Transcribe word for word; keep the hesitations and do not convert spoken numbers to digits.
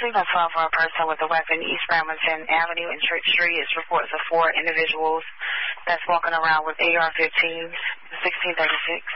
received on twelve for a person with a weapon, East Ramilton Avenue and Church Street. It's reports of four individuals that's walking around with A R fifteens, sixteen thirty-six.